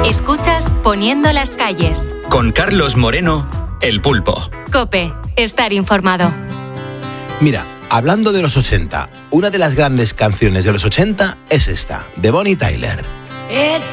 Escuchas Poniendo las calles. Con Carlos Moreno, El Pulpo. COPE, estar informado. Mira, hablando de los 80, una de las grandes canciones de los 80 es esta, de Bonnie Tyler. It's